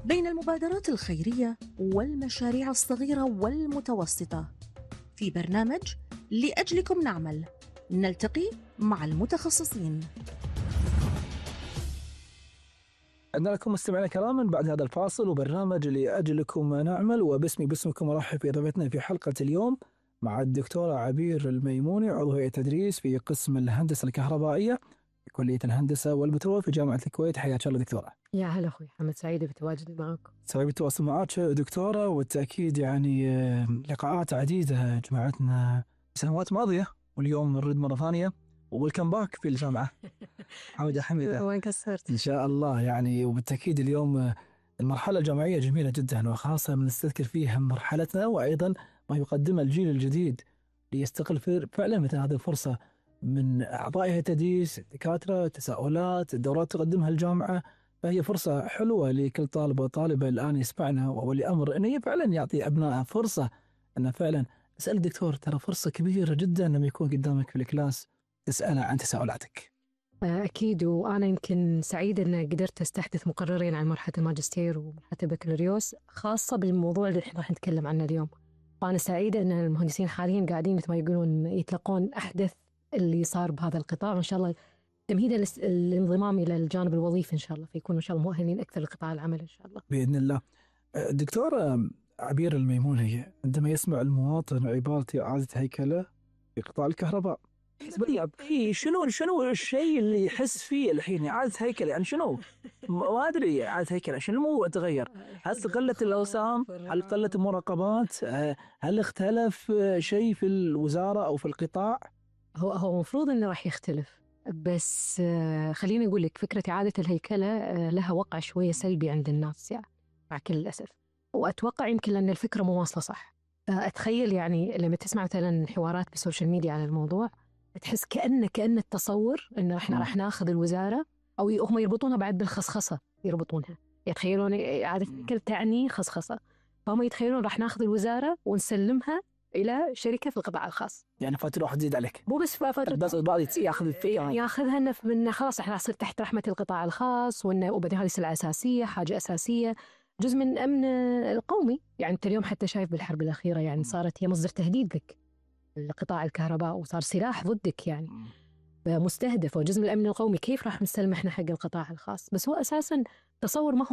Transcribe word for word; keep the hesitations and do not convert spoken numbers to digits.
بين المبادرات الخيرية والمشاريع الصغيرة والمتوسطة في برنامج لأجلكم نعمل، نلتقي مع المتخصصين. عندنا لكم مستمعينا كراما بعد هذا الفاصل وبرنامج لأجلكم نعمل، وباسمي باسمكم أرحب في ضيفتنا في حلقة اليوم مع الدكتورة عبير الميموني، عضو هيئة تدريس في قسم الهندسة الكهربائية في كلية الهندسة والبترول في جامعة الكويت. حياك الله دكتورة. يا هلا أخوي محمد، سعيدة بتواجدي معكم. سعيد بالتواصل معك دكتورة، والتأكيد يعني لقاءات عديدة جمعتنا سنوات ماضية، واليوم نرد مرة ثانية وويلكم باك في الجامعة. عودة حميدة وين كسرت إن شاء الله يعني. وبالتأكيد اليوم المرحلة الجامعية جميلة جدا، وخاصة من نستذكر فيها مرحلتنا وأيضا ما يقدمه الجيل الجديد ليستقل فعلا مثل هذه الفرصة من أعضائها تدريس، الدكاترة، تساؤلات، الدورات تقدمها الجامعة. فهي فرصة حلوة لكل طالب وطالبة الآن يسمعنا وولي أمر أنه فعلا يعطي أبنائه فرصة أنه فعلا. اسأل الدكتور، ترى فرصة كبيرة جدا لما يكون قدامك في الكلاس تسأله عن تساؤلاتك. أكيد، وأنا يمكن سعيدة أن قدرت أستحدث مقررين عن مرحلة الماجستير ومرحلة البكالوريوس خاصة بالموضوع اللي احنا راح نتكلم عنه اليوم. فأنا سعيدة أن المهندسين حاليا قاعدين مثل ما يقولون يتلقون أحدث اللي صار بهذا القطاع، وإن شاء الله تمهيدا للانضمام إلى الجانب الوظيفي إن شاء الله، فيكونوا إن شاء الله مؤهلين أكثر لقطاع العمل إن شاء الله بإذن الله. دكتورة عبير الميموني، عندما يسمع المواطن عبارة إعادة هيكلة في قطاع الكهرباء، إيه شنو شنو الشيء اللي يحس فيه الحين؟ إعادة هيكلة يعني شنو؟ ما أدري. إعادة هيكلة شنو الموضوع تغير؟ هل قلت الأوسام؟ هل قلت المراقبات؟ هل اختلف شيء في الوزارة أو في القطاع؟ هو هو المفروض إنه راح يختلف، بس خليني أقول لك فكرة إعادة الهيكلة لها وقع شوية سلبي عند الناس يعني مع كل الأسف، وأتوقع يمكن لأن الفكرة مو واصلة صح. أتخيل يعني لما تسمع مثلا حوارات بالسوشيال ميديا عن الموضوع تحس كأن كأن التصور إن إحنا راح ناخذ الوزارة، أو هم يربطونها بعد بالخصخصة، يربطونها يتخيلون إعادة الهيكلة تعني خصخصة، فهم يتخيلون راح ناخذ الوزارة ونسلمها إلى شركة في القطاع الخاص. يعني فاتورة راح تزيد عليك، مو بس فاتورة، بس بعض ياخذ فيه يعني ياخذها إنه من خلاص إحنا نصير تحت رحمة القطاع الخاص، وإنه وبعدين هذه سلعة أساسية، حاجة أساسية، جزء من الأمن القومي. يعني أنت اليوم حتى شايف بالحرب الأخيرة يعني صارت هي مصدر تهديد لك القطاع الكهرباء، وصار سلاح ضدك يعني مستهدف وجزء من الأمن القومي. كيف راح نسلم إحنا حق القطاع الخاص؟ بس هو أساساً تصور ما هو